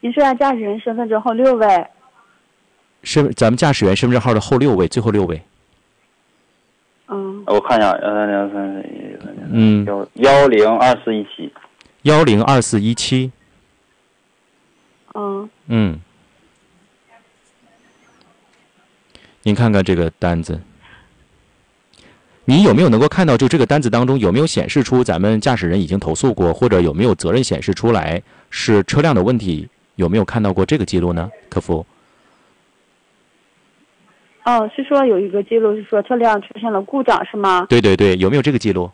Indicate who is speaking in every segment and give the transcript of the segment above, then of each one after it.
Speaker 1: 您说下驾驶人身份证后6位。
Speaker 2: 咱们驾驶员身份证号的后6位，最后6位。
Speaker 3: 我看一下，102417。
Speaker 2: 102417。您看看这个单子，你有没有能够看到，就这个单子当中有没有显示出咱们驾驶人已经投诉过，或者有没有责任显示出来是车辆的问题？有没有看到过这个记录呢，客服？
Speaker 1: 是说有一个记录是说车辆出现了故障是吗？
Speaker 2: 对对对，有没有这个记录？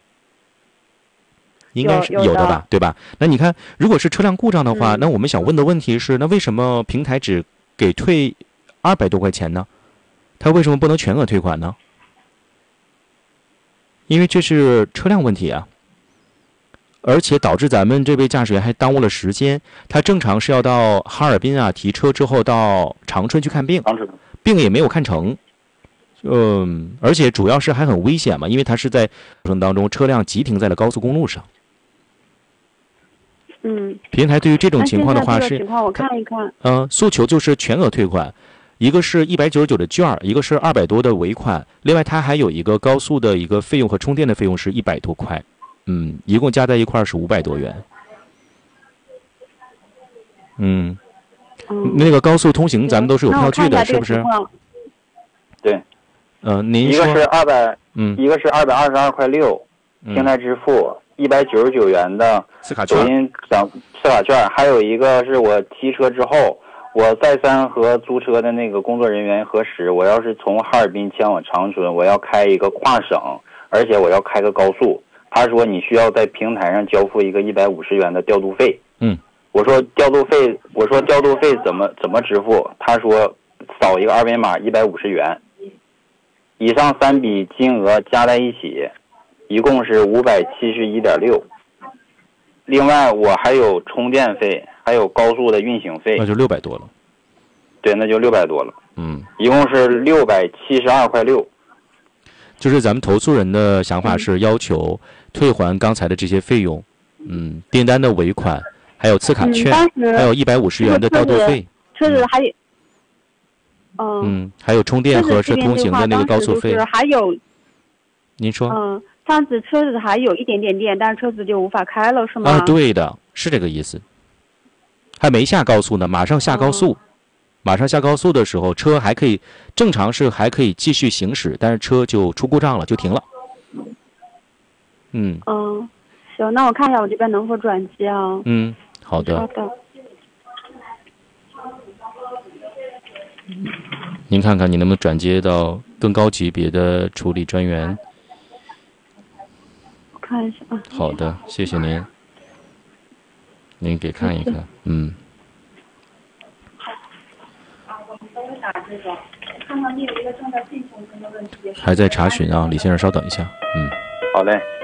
Speaker 2: 应该是有的吧，对吧？那你看，如果是车辆故障的话，那我们想问的问题是，那为什么平台只给退200多块钱呢？他为什么不能全额退款呢？因为这是车辆问题啊，而且导致咱们这位驾驶员还耽误了时间。他正常是要到哈尔滨啊提车之后到长春去看病，病也没有看成。而且主要是还很危险嘛，因为他是在过程当中车辆急停在了高速公路上。平台对于这种情况的话是，
Speaker 1: 我看一看。
Speaker 2: 诉求就是全额退款。一个是199的券，一个是200多的尾款，另外它还有一个高速的一个费用和充电的费用是100多块，一共加在一块是500多元。那个高速通行咱们都是有票据的，是不是？
Speaker 3: 对。
Speaker 2: 您说
Speaker 3: 一个是一个是222块6，平台支付199元的抖音次卡券，还有一个是我提车之后。我再三和租车的那个工作人员核实，我要是从哈尔滨前往长春，我要开一个跨省，而且我要开个高速。他说你需要在平台上交付一个150元的调度费。我说调度费怎么支付？他说扫一个二维码150元。以上3笔金额加在一起，一共是571.6。另外我还有充电费。还有高速的运行费，
Speaker 2: 那就600多了。
Speaker 3: 对，那就600多了。一共是672块6。
Speaker 2: 就是咱们投诉人的想法是要求退还刚才的这些费用，订单的尾款，还有次卡券，还有150元的调度费。
Speaker 1: 车子还有，
Speaker 2: 还有充电和是通行的那个高速费。
Speaker 1: 还有，
Speaker 2: 您说？
Speaker 1: 上次车子还有一点点电，但是车子就无法开了，是吗？
Speaker 2: 对的，是这个意思。还没下高速呢，马上下高速，马上下高速的时候，车还可以正常是还可以继续行驶，但是车就出故障了，就停了。
Speaker 1: 行，那我看一下我这边能否转接啊？
Speaker 2: 好的。
Speaker 1: 好的。
Speaker 2: 您看看你能不能转接到更高级别的处理专员？
Speaker 1: 我看一下啊。
Speaker 2: 好的，谢谢您。您给看一看，还在查询啊，李先生稍等一下，
Speaker 3: 好嘞。